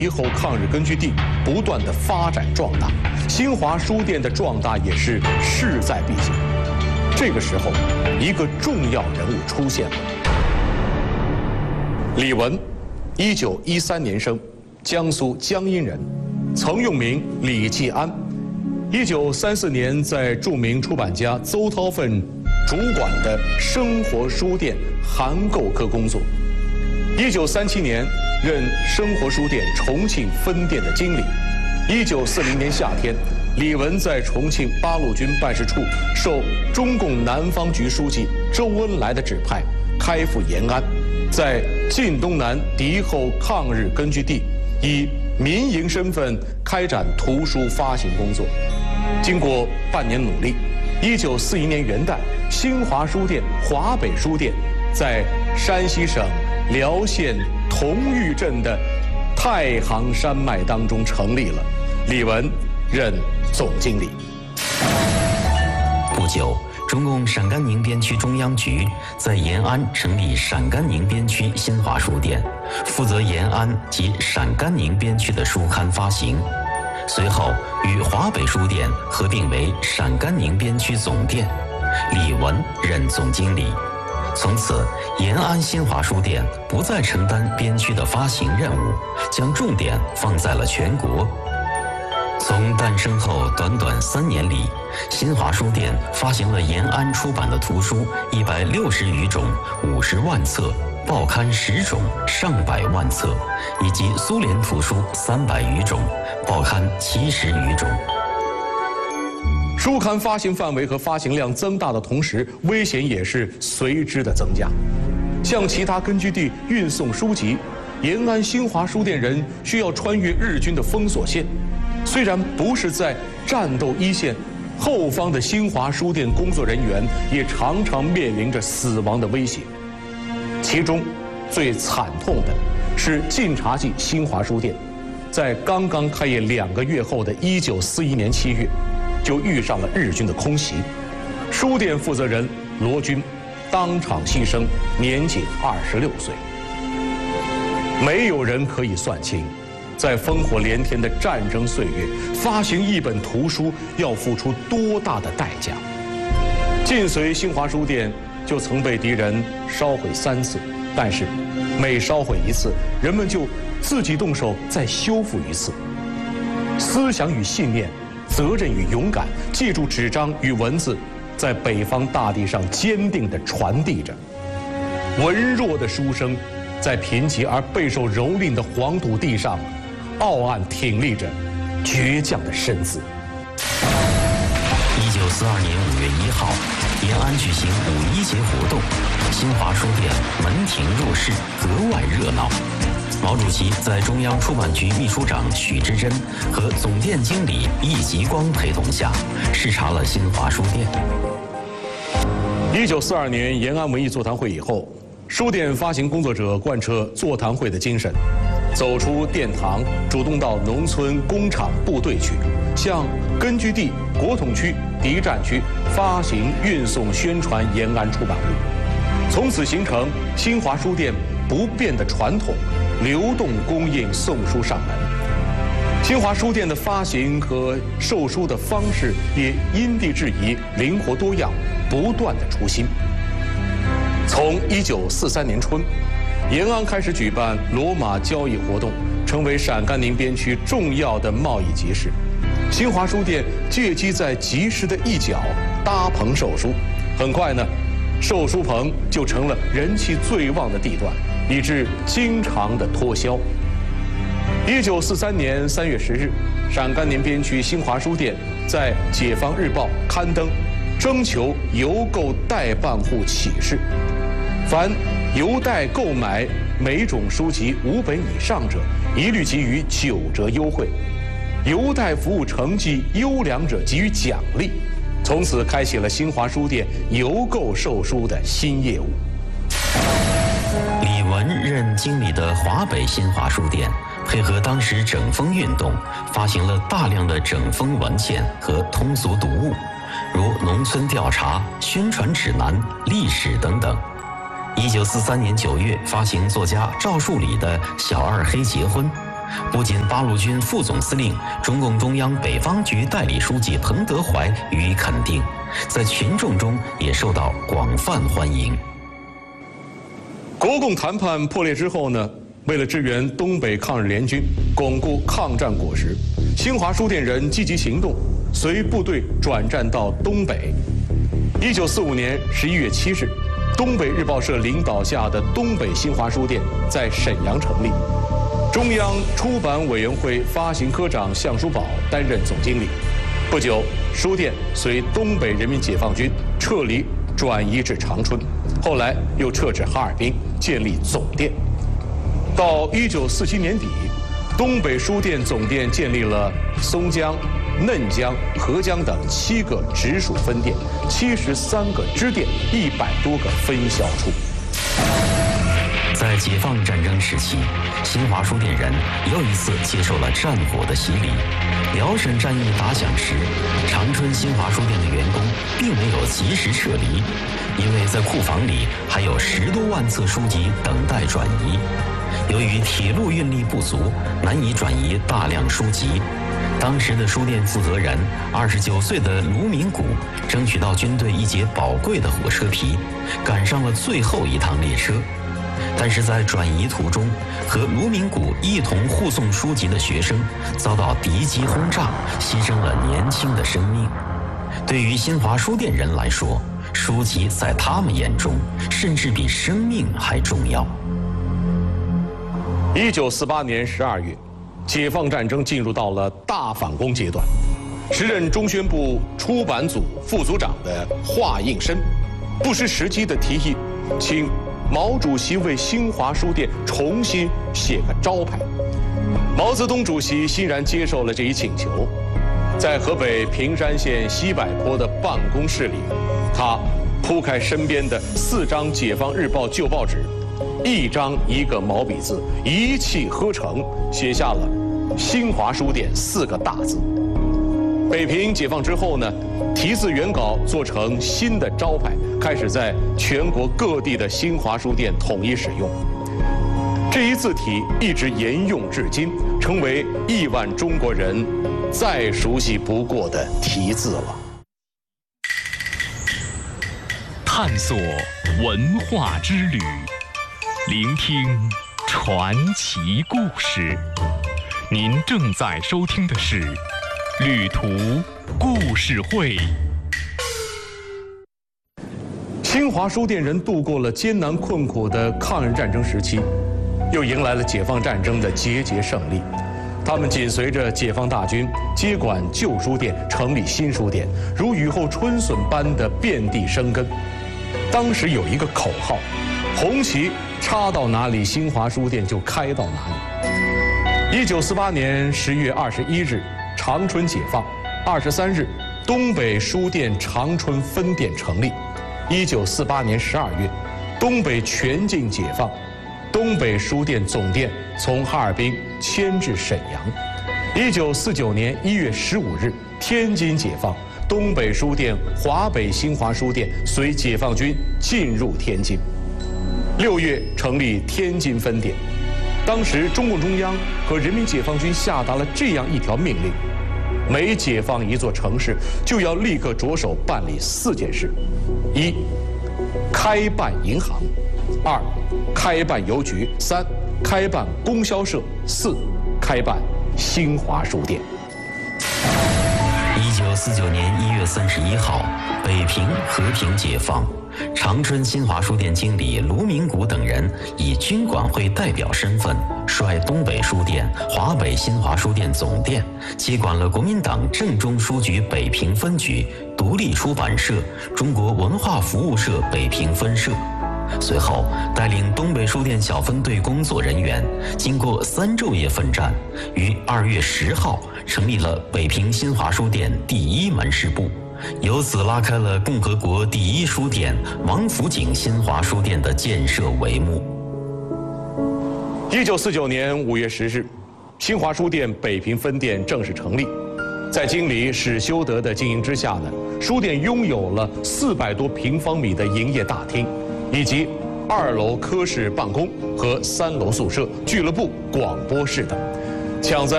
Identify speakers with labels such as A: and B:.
A: 敌后抗日根据地不断的发展壮大，新华书店的壮大也是势在必行。这个时候，一个重要人物出现了。李文，1913年生，江苏江阴人，曾用名李继安。1934年在著名出版家邹韬奋主管的生活书店函购科工作。1937年任生活书店重庆分店的经理。1940年夏天，李文在重庆八路军办事处受中共南方局书记周恩来的指派，开赴延安，在晋东南敌后抗日根据地以民营身份开展图书发行工作。经过半年努力，1941年元旦，新华书店华北书店在山西省辽县同峪镇的太行山脉当中成立了，李文任总经理。
B: 不久，中共陕甘宁边区中央局在延安成立陕甘宁边区新华书店，负责延安及陕甘宁边区的书刊发行。随后与华北书店合并为陕甘宁边区总店，李文任总经理。从此，延安新华书店不再承担边区的发行任务，将重点放在了全国。从诞生后短短3年里，新华书店发行了延安出版的图书160余种，50万册，报刊10种，上百万册，以及苏联图书300余种，报刊70余种。
A: 书刊发行范围和发行量增大的同时，危险也是随之的增加。向其他根据地运送书籍，延安新华书店人需要穿越日军的封锁线。虽然不是在战斗一线，后方的新华书店工作人员也常常面临着死亡的威胁。其中最惨痛的是晋察冀新华书店，在刚刚开业2个月后的1941年7月，就遇上了日军的空袭，书店负责人罗军当场牺牲，年仅26岁。没有人可以算清，在烽火连天的战争岁月，发行一本图书要付出多大的代价。晋绥新华书店就曾被敌人烧毁3次，但是每烧毁1次，人们就自己动手再修复1次。思想与信念，责任与勇敢，记住纸张与文字，在北方大地上坚定地传递着。文弱的书生，在贫瘠而备受蹂躏的黄土地上，傲岸挺立着倔强的身姿。
B: 1942年5月1号，延安举行5·1节活动，新华书店门庭若市，格外热闹。毛主席在中央出版局秘书长许之珍和总店经理易吉光陪同下，视察了新华书店。
A: 1942年延安文艺座谈会以后，书店发行工作者贯彻座谈会的精神，走出殿堂，主动到农村、工厂、部队去，向根据地、国统区、敌占区发行、运送、宣传延安出版物，从此形成新华书店不变的传统，流动供应送书上门。新华书店的发行和售书的方式也因地制宜，灵活多样，不断的出新。从1943年春，延安开始举办骡马交易活动，成为陕甘宁边区重要的贸易集市。新华书店借机在集市的一角搭棚售书，很快呢，售书棚就成了人气最旺的地段，以致经常的脱销。1943年3月10日，陕甘宁边区新华书店在《解放日报》刊登征求邮购代办户启事，凡邮代购买每种书籍5本以上者，一律给予9折优惠；邮代服务成绩优良者给予奖励。从此开启了新华书店邮购售书的新业务。
B: 李文任经理的华北新华书店，配合当时整风运动，发行了大量的整风文献和通俗读物，如农村调查、宣传指南、历史等等。1943年9月发行作家赵树理的《小二黑结婚》， 不仅八路军副总司令、中共中央北方局代理书记彭德怀予以肯定，在群众中也受到广泛欢迎。
A: 国共谈判破裂之后呢，为了支援东北抗日联军，巩固抗战果实，新华书店人积极行动，随部队转战到东北。1945年11月7日，东北日报社领导下的东北新华书店在沈阳成立，中央出版委员会发行科长项书宝担任总经理。不久，书店随东北人民解放军撤离转移至长春，后来又撤至哈尔滨，建立总店。到1947年底，东北书店总店建立了松江、嫩江、合江等7个直属分店，73个支店，100多个分销处。
B: 在解放战争时期，新华书店人又一次接受了战火的洗礼。辽沈战役打响时，长春新华书店的员工并没有及时撤离，因为在库房里还有10多万册书籍等待转移。由于铁路运力不足，难以转移大量书籍。当时的书店负责人29岁的卢明谷争取到军队一节宝贵的火车皮，赶上了最后一趟列车。但是在转移途中，和卢明谷一同护送书籍的学生遭到敌机轰炸，牺牲了年轻的生命。对于新华书店人来说，书籍在他们眼中甚至比生命还重要。
A: 1948年12月，解放战争进入到了大反攻阶段。时任中宣部出版组副组长的华应申，不失时机地提议，请毛主席为新华书店重新写个招牌。毛泽东主席欣然接受了这一请求。在河北平山县西柏坡的办公室里，他铺开身边的4张解放日报旧报纸，一张一个毛笔字，一气呵成写下了新华书店4个大字。北平解放之后呢，题字原稿做成新的招牌，开始在全国各地的新华书店统一使用。这一字体一直沿用至今，成为亿万中国人再熟悉不过的题字了。
C: 探索文化之旅，聆听传奇故事。您正在收听的是旅途故事会。
A: 新华书店人度过了艰难困苦的抗日战争时期，又迎来了解放战争的节节胜利。他们紧随着解放大军，接管旧书店，成立新书店，如雨后春笋般的遍地生根。当时有一个口号：红旗插到哪里，新华书店就开到哪里。1948年10月21日，长春解放；23日，东北书店长春分店成立。1948年12月，东北全境解放，东北书店总店从哈尔滨迁至沈阳。1949年1月15日，天津解放，东北书店、华北新华书店随解放军进入天津。6月成立天津分店。当时中共中央和人民解放军下达了这样一条命令：每解放一座城市，就要立刻着手办理4件事：1. 开办银行；2. 开办邮局；3. 开办供销社；4. 开办新华书店。
B: 1949年1月31号，北平和平解放。长春新华书店经理卢明谷等人以军管会代表身份，率东北书店、华北新华书店总店接管了国民党政中书局北平分局、独立出版社、中国文化服务社北平分社。随后，带领东北书店小分队工作人员，经过3昼夜奋战，于2月10号成立了北平新华书店第1门市部，由此拉开了共和国第1书店王府井新华书店的建设帷幕。
A: 1949年5月10日，新华书店北平分店正式成立。在经理史修德的经营之下呢，书店拥有了400多平方米的营业大厅，以及2楼科室办公和3楼宿舍、俱乐部、广播室等。 抢在